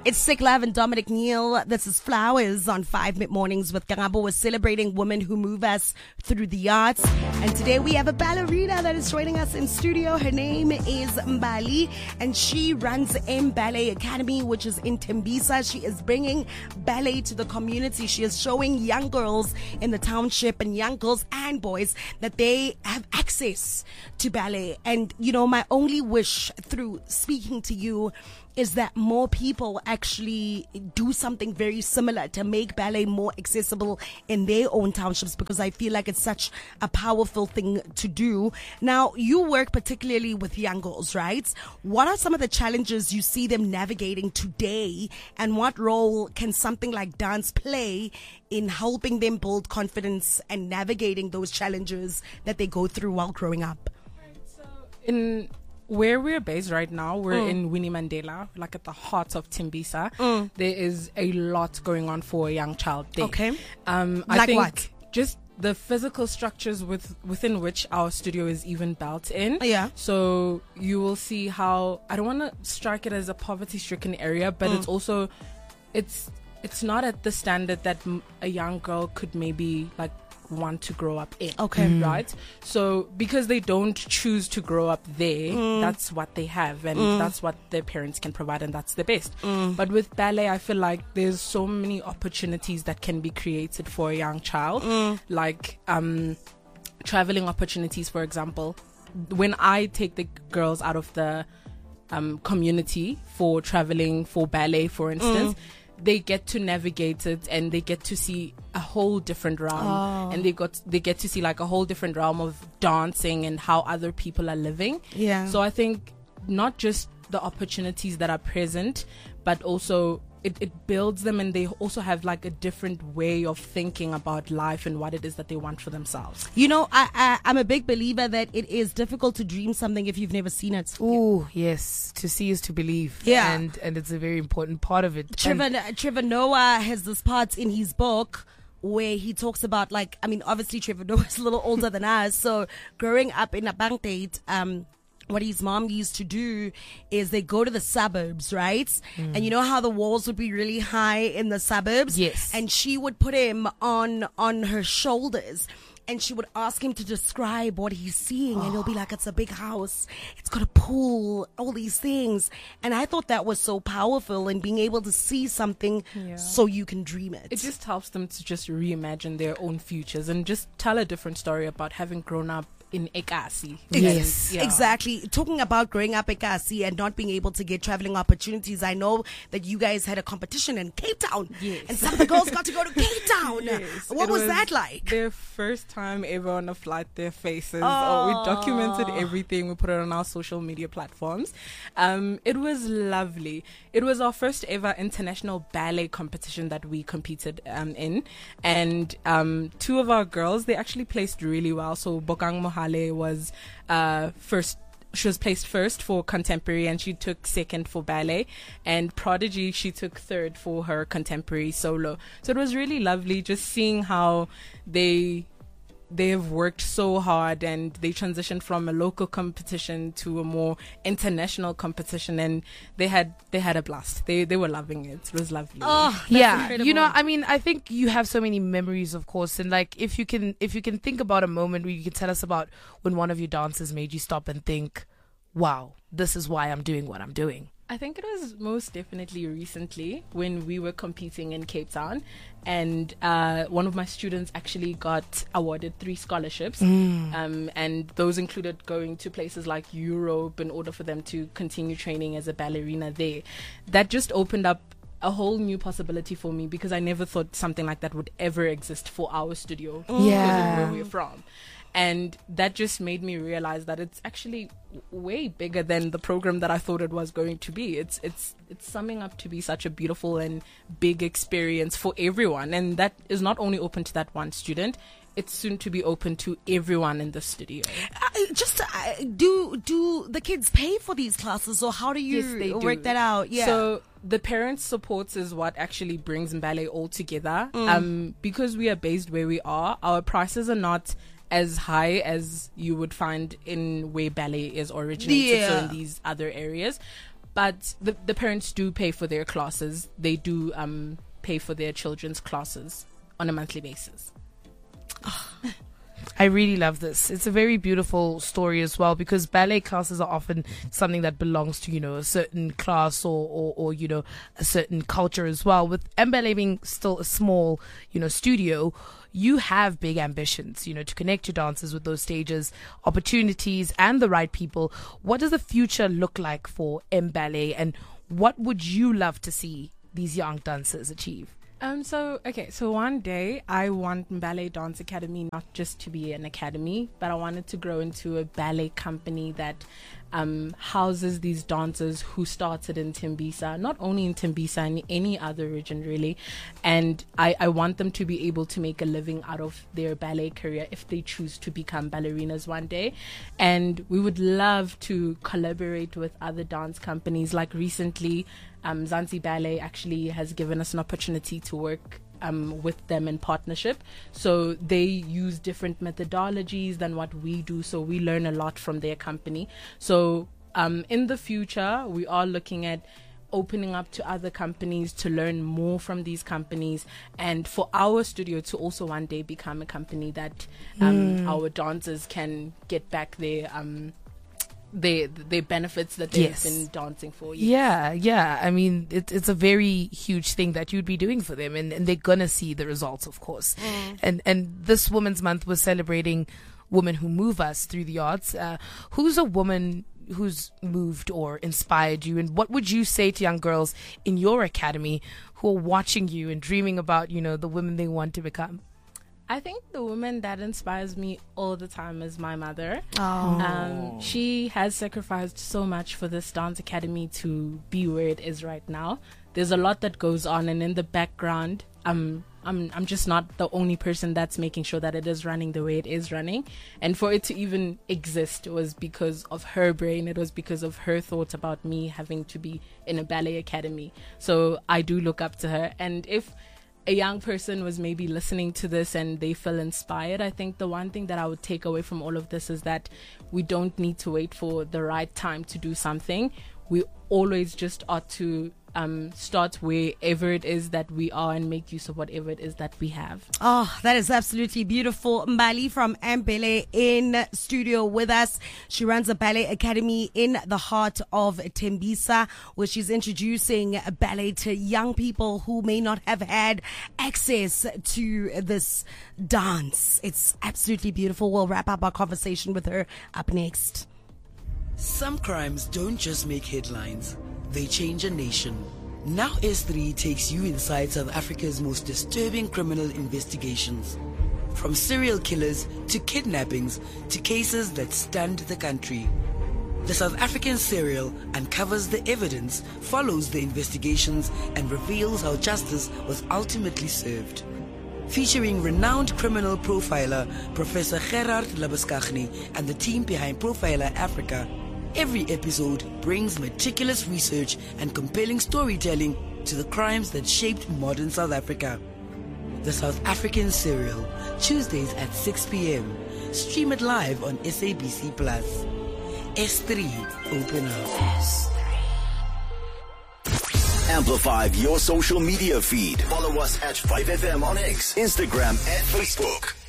It's Sick Love and Dominic Neal. This is Flowers on 5 Mid-Mornings with Karabo. We're celebrating women who move us through the arts. And today we have a ballerina that is joining us in studio. Her name is Mbali, and she runs M Ballet Academy, which is in Tembisa. She is bringing ballet to the community. She is showing young girls in the township and young girls and boys that they have access to ballet. And, you know, my only wish through speaking to you is that more people actually do something very similar to make ballet more accessible in their own townships, because I feel like it's such a powerful thing to do. Now, you work particularly with young girls, right? What are some of the challenges you see them navigating today, and what role can something like dance play in helping them build confidence and navigating those challenges that they go through while growing up? In where we're based right now, we're in Winnie Mandela, like at the heart of Tembisa. There is a lot going on for a young child there. Okay. I think what? Just the physical structures within which our studio is even built in. Yeah. So you will see how, I don't want to strike it as a poverty-stricken area, but it's also, it's not at the standard that a young girl could maybe like want to grow up in. Okay. Right? So because they don't choose to grow up there, that's what they have, and that's what their parents can provide, and that's the best. But with ballet, I feel like there's so many opportunities that can be created for a young child, like traveling opportunities, for example. When I take the girls out of the community for traveling for ballet, for instance, they get to navigate it, and they get to see a whole different realm, and they get to see like a whole different realm of dancing and how other people are living. Yeah. So I think not just the opportunities that are present, but also it builds them, and they also have like a different way of thinking about life and what it is that they want for themselves. You know, I'm a big believer that it is difficult to dream something if you've never seen it. Oh, yes. To see is to believe. Yeah. And it's a very important part of it. Trevor Noah has this part in his book where he talks about, like, I mean, obviously Trevor Noah is a little older than us, so growing up in a Apartheid, what his mom used to do is they go to the suburbs, right? And you know how the walls would be really high in the suburbs? Yes. And she would put him on her shoulders, and she would ask him to describe what he's seeing. And he'll be like, it's a big house, it's got a pool, all these things. And I thought that was so powerful, in being able to see something so you can dream it. It just helps them to just reimagine their own futures and just tell a different story about having grown up in Ekasi. Yes, And, yeah. exactly. Talking about growing up Ekasi and not being able to get traveling opportunities, I know that you guys had a competition in Cape Town, and some of the girls got to go to Cape Town. Yes, What it was that like? Their first time ever on a flight, their faces. Oh, we documented everything. We put it on our social media platforms. It was lovely. It was our first ever international ballet competition that we competed in. And two of our girls, they actually placed really well. So Bokang Mohale was first. She was placed first for contemporary, and she took second for ballet. And Prodigy, she took third for her contemporary solo. So it was really lovely just seeing how they've worked so hard, and they transitioned from a local competition to a more international competition, and they had a blast. They were loving it. It was lovely. Oh, that's Yeah, incredible. you know, I mean, I think you have so many memories, of course, and like if you can think about a moment where you can tell us about when one of your dancers made you stop and think, wow, this is why I'm doing what I'm doing. I think it was most definitely recently when we were competing in Cape Town, and one of my students actually got awarded 3 scholarships, and those included going to places like Europe in order for them to continue training as a ballerina there. That just opened up a whole new possibility for me, because I never thought something like that would ever exist for our studio because of where we're from. And that just made me realize that it's actually way bigger than the program that I thought it was going to be. It's summing up to be such a beautiful and big experience for everyone. And that is not only open to that one student, it's soon to be open to everyone in the studio. Do the kids pay for these classes, or how do you Yes, they work do. that out? Yeah. So the parents' supports is what actually brings ballet all together. Because we are based where we are, our prices are not as high as you would find in where ballet is originated, so in these other areas. but the parents do pay for their classes. They do pay for their children's classes on a monthly basis. I really love this. It's a very beautiful story as well, because ballet classes are often something that belongs to, a certain class or a certain culture as well. With Mbele being still a small, studio, you have big ambitions, to connect your dancers with those stages, opportunities, and the right people. What does the future look like for Mbele, and what would you love to see these young dancers achieve? So one day I want Ballet Dance Academy not just to be an academy, but I want it to grow into a ballet company that houses these dancers who started in Tembisa, not only in Tembisa, in any other region really. And I want them to be able to make a living out of their ballet career if they choose to become ballerinas one day. And we would love to collaborate with other dance companies. Like recently, Zanzi Ballet actually has given us an opportunity to work with them in partnership. So they use different methodologies than what we do, so we learn a lot from their company. So in the future, we are looking at opening up to other companies to learn more from these companies, and for our studio to also one day become a company that our dancers can get back their benefits that they've been dancing for years. Yeah. I mean, it's a very huge thing that you'd be doing for them, and they're gonna see the results, of course. And this Women's Month was celebrating women who move us through the arts. Who's a woman who's moved or inspired you, and what would you say to young girls in your academy who are watching you and dreaming about, the women they want to become? I think the woman that inspires me all the time is my mother. She has sacrificed so much for this dance academy to be where it is right now. There's a lot that goes on, and in the background, I'm just not the only person that's making sure that it is running the way it is running. And for it to even exist was because of her brain. It was because of her thoughts about me having to be in a ballet academy. So I do look up to her. And if a young person was maybe listening to this and they feel inspired, I think the one thing that I would take away from all of this is that we don't need to wait for the right time to do something. We always just ought to start wherever it is that we are and make use of whatever it is that we have. Oh, that is absolutely beautiful. Mbali from Mbele in studio with us. She runs a ballet academy in the heart of Tembisa, where she's introducing ballet to young people who may not have had access to this dance. It's absolutely beautiful. We'll wrap up our conversation with her up next. Some crimes don't just make headlines, they change a nation. Now S3 takes you inside South Africa's most disturbing criminal investigations. From serial killers to kidnappings to cases that stunned the country. The South African serial uncovers the evidence, follows the investigations, and reveals how justice was ultimately served. Featuring renowned criminal profiler Professor Gerard Labuschagne and the team behind Profiler Africa, every episode brings meticulous research and compelling storytelling to the crimes that shaped modern South Africa. The South African Serial, Tuesdays at 6 p.m. Stream it live on SABC+. S3, open up. Amplify your social media feed. Follow us at 5FM on X, Instagram, and Facebook.